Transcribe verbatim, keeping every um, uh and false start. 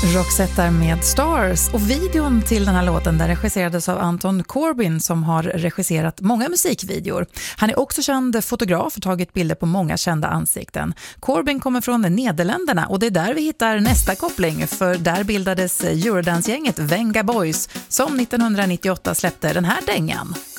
Roxette med Stars, och videon till den här låten där regisserades av Anton Corbijn som har regisserat många musikvideor. Han är också känd fotograf och tagit bilder på många kända ansikten. Corbijn kommer från Nederländerna och det är där vi hittar nästa koppling, för där bildades Eurodance-gänget Venga Boys som nittonhundranittioåtta släppte den här dängan.